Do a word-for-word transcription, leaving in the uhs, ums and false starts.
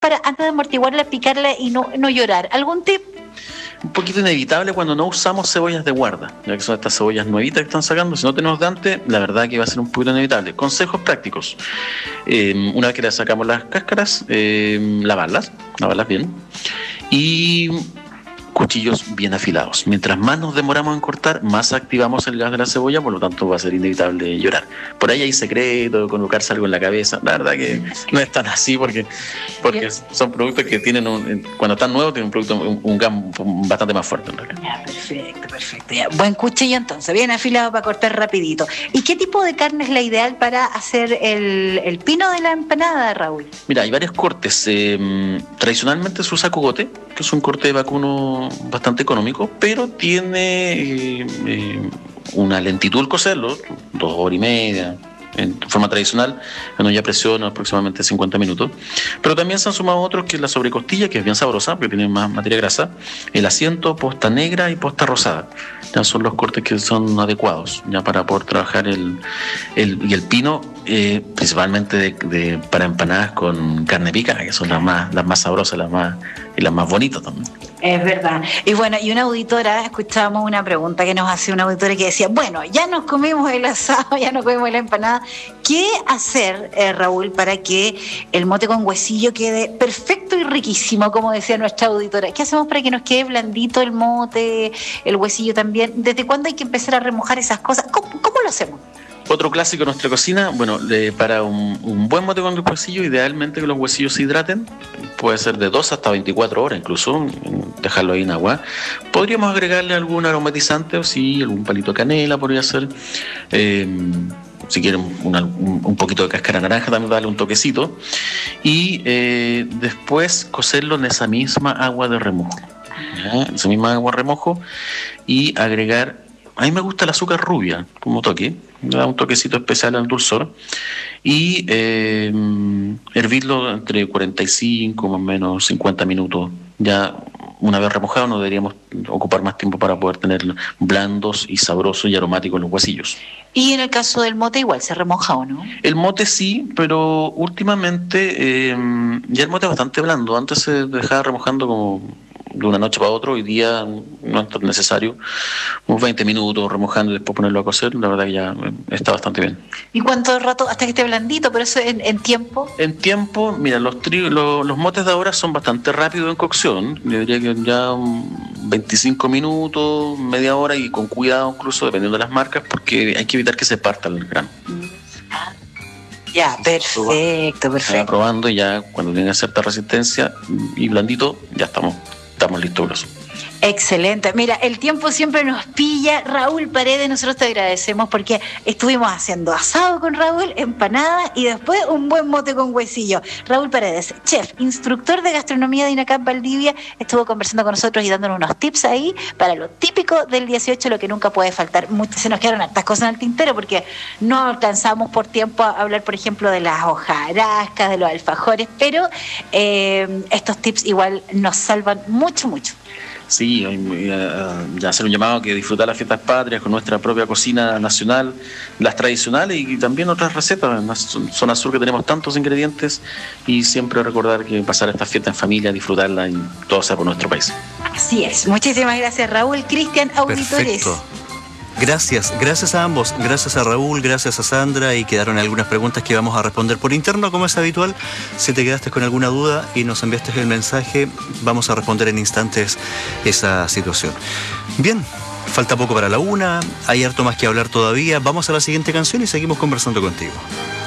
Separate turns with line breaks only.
para, antes de amortiguarla, picarla y no, no llorar? ¿Algún tip?
Un poquito inevitable cuando no usamos cebollas de guarda, ya que son estas cebollas nuevitas que están sacando. Si no tenemos de antes, la verdad que va a ser un poquito inevitable. Consejos prácticos. Eh, una vez que le sacamos las cáscaras, eh, lavarlas, lavarlas bien. Y cuchillos bien afilados. Mientras más nos demoramos en cortar, más activamos el gas de la cebolla, por lo tanto va a ser inevitable llorar. Por ahí hay secreto, colocarse algo en la cabeza. La verdad que no es tan así porque, porque son productos que tienen, un, cuando están nuevos, tienen un producto, un, un gas bastante más fuerte en realidad.
Ya, perfecto, perfecto. Ya. Buen cuchillo entonces, bien afilado para cortar rapidito. ¿Y qué tipo de carne es la ideal para hacer el, el pino de la empanada, Raúl?
Mira, hay varios cortes. Eh, tradicionalmente se usa cogote, que es un corte de vacuno bastante económico, pero tiene eh, eh, una lentitud al cocerlo, dos horas y media, en forma tradicional, en olla a presión aproximadamente cincuenta minutos. Pero también se han sumado otros, que es la sobrecostilla, que es bien sabrosa, porque tiene más materia grasa, el asiento, posta negra y posta rosada. Ya son los cortes que son adecuados ya para poder trabajar el, el y el pino, eh, principalmente de, de, para empanadas con carne picada, que son las más, las más sabrosas, las más, y las más bonitas también.
Es verdad. Y bueno, y una auditora, escuchábamos una pregunta que nos hacía una auditora que decía, bueno, ya nos comimos el asado, ya nos comimos la empanada, ¿qué hacer, eh, Raúl, para que el mote con huesillo quede perfecto y riquísimo, como decía nuestra auditora? ¿Qué hacemos para que nos quede blandito el mote, el huesillo también? ¿Desde cuándo hay que empezar a remojar esas cosas? ¿Cómo, cómo lo hacemos?
Otro clásico de nuestra cocina, bueno, eh, para un, un buen mote con el huesillo, idealmente que los huesillos se hidraten, puede ser de dos hasta veinticuatro horas incluso, dejarlo ahí en agua. Podríamos agregarle algún aromatizante, o sí, algún palito de canela podría ser. Eh, si quieren una, un, un poquito de cáscara naranja, también darle un toquecito. Y eh, después cocerlo en esa misma agua de remojo. ¿Ya? En esa misma agua de remojo y agregar... A mí me gusta el azúcar rubia como toque, le da un toquecito especial al dulzor. Y eh, hervirlo entre cuarenta y cinco, más o menos cincuenta minutos. Ya una vez remojado no deberíamos ocupar más tiempo para poder tener blandos y sabrosos y aromáticos los huesillos.
Y en el caso del mote igual, ¿se remoja o no?
El mote sí, pero últimamente eh, ya el mote es bastante blando. Antes se dejaba remojando como de una noche para otra, hoy día no es tan necesario, unos veinte minutos remojando y después ponerlo a cocer, la verdad que ya está bastante bien.
¿Y cuánto rato hasta que esté blandito? Pero eso en, en tiempo.
En tiempo, mira, los, tri, los, los motes de ahora son bastante rápidos en cocción, yo diría que ya veinticinco minutos, media hora y con cuidado incluso, dependiendo de las marcas, porque hay que evitar que se parta el grano.
Ya, perfecto, perfecto.
Probando y ya cuando tenga cierta resistencia y blandito, ya estamos. Estamos listos.
Excelente. Mira, el tiempo siempre nos pilla. Raúl Paredes, nosotros te agradecemos porque estuvimos haciendo asado con Raúl, empanada y después un buen mote con huesillo. Raúl Paredes, chef, instructor de gastronomía de INACAP Valdivia, estuvo conversando con nosotros y dándonos unos tips ahí para lo típico del dieciocho, lo que nunca puede faltar. Muchas, se nos quedaron hartas cosas en el tintero porque no alcanzamos por tiempo a hablar, por ejemplo, de las hojarascas, de los alfajores, pero eh, estos tips igual nos salvan mucho, mucho.
Sí, ya hacer un llamado a que disfrutar las fiestas patrias con nuestra propia cocina nacional, las tradicionales y también otras recetas. En la zona sur que tenemos tantos ingredientes y siempre recordar que pasar estas fiestas en familia, disfrutarla y todo sea por nuestro país.
Así es. Muchísimas gracias, Raúl. Cristian, auditores.
Perfecto. Gracias, gracias a ambos, gracias a Raúl, gracias a Sandra, y quedaron algunas preguntas que vamos a responder por interno como es habitual. Si te quedaste con alguna duda y nos enviaste el mensaje, vamos a responder en instantes esa situación. Bien, falta poco para la una, hay harto más que hablar todavía. Vamos a la siguiente canción y seguimos conversando contigo.